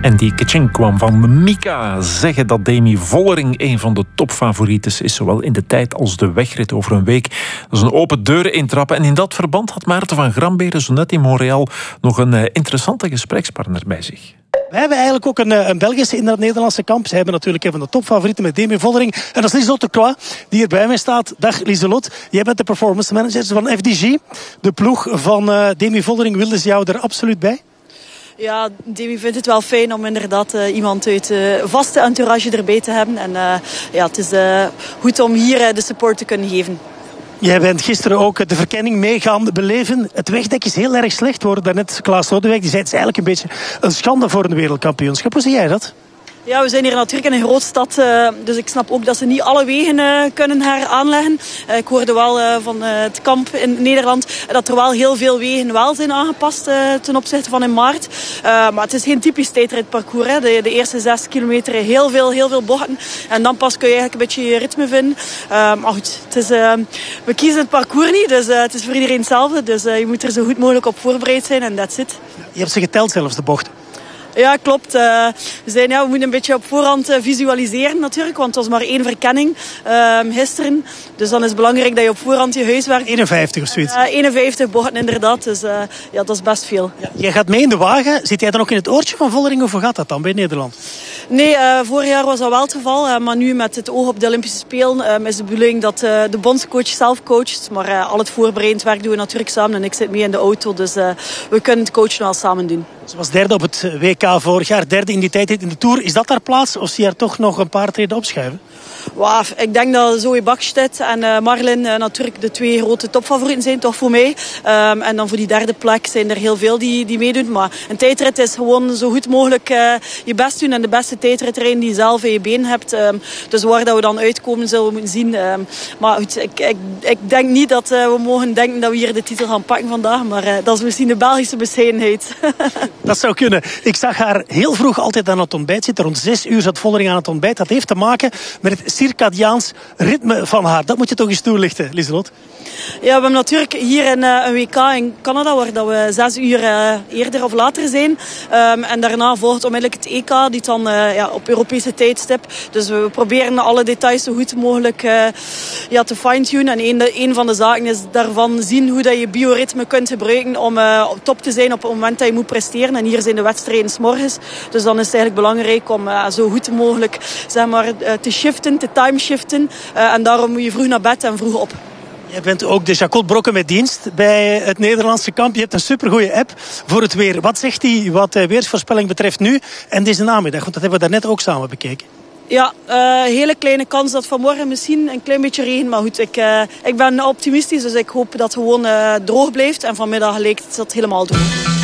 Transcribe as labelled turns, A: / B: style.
A: En die Kaching kwam van Mika. Zeggen dat Demi Vollering een van de topfavorieten is, zowel in de tijd als de wegrit over een week. Dat is een open deuren intrappen. En in dat verband had Maarten van Gramberen zo net in Montreal nog een interessante gesprekspartner bij zich.
B: We hebben eigenlijk ook een Belgische in het Nederlandse kamp. Zij hebben natuurlijk een van de topfavorieten met Demi Vollering. En dat is Lieselotte Croix, die hier bij mij staat. Dag Lieselotte, jij bent de performance manager van FDG. De ploeg van Demi Vollering, wilde ze jou er absoluut bij?
C: Ja, Demi vindt het wel fijn om inderdaad iemand uit vaste entourage erbij te hebben. En ja, het is goed om hier de support te kunnen geven.
B: Jij bent gisteren ook de verkenning mee gaan beleven. Het wegdek is heel erg slecht. We hoorden daarnet Klaas Lodewijk, die zei het is eigenlijk een beetje een schande voor een wereldkampioenschap. Hoe zie jij dat?
C: Ja, we zijn hier natuurlijk in een grootstad, dus ik snap ook dat ze niet alle wegen kunnen heraanleggen. Ik hoorde wel van het kamp in Nederland dat er wel heel veel wegen wel zijn aangepast ten opzichte van in maart. Maar het is geen typisch tijdritparcours. Hè. De eerste 6 kilometer heel veel bochten. En dan pas kun je eigenlijk een beetje je ritme vinden. Maar goed, het is, we kiezen het parcours niet, dus het is voor iedereen hetzelfde. Dus je moet er zo goed mogelijk op voorbereid zijn en that's it.
B: Je hebt ze geteld zelfs, de bochten.
C: Ja, klopt. We moeten een beetje op voorhand visualiseren natuurlijk, want het was maar 1 verkenning gisteren. Dus dan is het belangrijk dat je op voorhand je huiswerk...
B: 51 of zoiets.
C: 51 bochten inderdaad, dus ja, dat is best veel.
B: Ja, jij gaat mee in de wagen. Zit jij dan ook in het oortje van Vollering of hoe gaat dat dan bij Nederland?
C: Nee, vorig jaar was dat wel het geval. Maar nu met het oog op de Olympische Spelen is de bedoeling dat de bondscoach zelf coacht. Maar al het voorbereidend werk doen we natuurlijk samen en ik zit mee in de auto. Dus we kunnen het coachen wel samen doen.
B: Ze was derde op het WK vorig jaar, derde in die tijd in de Tour. Is dat haar plaats of zie je haar toch nog een paar treden opschuiven?
C: Wow, ik denk dat Zoe Bakstedt en Marlin natuurlijk de 2 grote topfavorieten zijn, toch voor mij. En dan voor die derde plek zijn er heel veel die meedoen. Maar een tijdrit is gewoon zo goed mogelijk je best doen en de beste tijdritter die je zelf in je been hebt. Dus waar dat we dan uitkomen zullen we moeten zien. Maar goed, ik denk niet dat we mogen denken dat we hier de titel gaan pakken vandaag. Maar dat is misschien de Belgische bescheidenheid.
B: Dat zou kunnen. Ik zag haar heel vroeg altijd aan het ontbijt zitten. Rond 6 uur zat Vollering aan het ontbijt. Dat heeft te maken met het circadiaans ritme van haar. Dat moet je toch eens toelichten, Lieselotte?
C: Ja, we hebben natuurlijk hier een WK in Canada, waar dat we 6 uur eerder of later zijn. En daarna volgt onmiddellijk het EK, die dan op Europese tijdstip. Dus we proberen alle details zo goed mogelijk te fine-tunen. En een van de zaken is daarvan zien hoe dat je bioritme kunt gebruiken om op top te zijn op het moment dat je moet presteren. En hier zijn de wedstrijden 's morgens. Dus dan is het eigenlijk belangrijk om zo goed mogelijk te shiften, te timeshiften. En daarom moet je vroeg naar bed en vroeg op.
B: Jij bent ook de Jacot Brokken met dienst bij het Nederlandse kamp. Je hebt een supergoeie app voor het weer. Wat zegt hij wat weersvoorspelling betreft nu en deze namiddag? Want dat hebben we daarnet ook samen bekeken.
C: Ja, hele kleine kans dat vanmorgen misschien een klein beetje regen. Maar goed, ik ben optimistisch, dus ik hoop dat het gewoon droog blijft. En vanmiddag leek het dat helemaal droog.